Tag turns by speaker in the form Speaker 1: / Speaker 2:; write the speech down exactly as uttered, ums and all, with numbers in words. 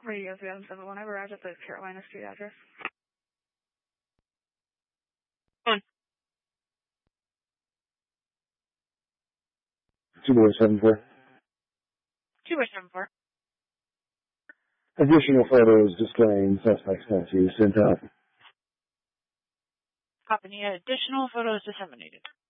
Speaker 1: Radio three seven seven one. I've arrived at the Carolina Street address.
Speaker 2: On.
Speaker 3: two by seven four.
Speaker 2: two by seven four.
Speaker 3: Additional photos displaying suspect's tattoo sent out.
Speaker 2: Copy. Additional photos disseminated.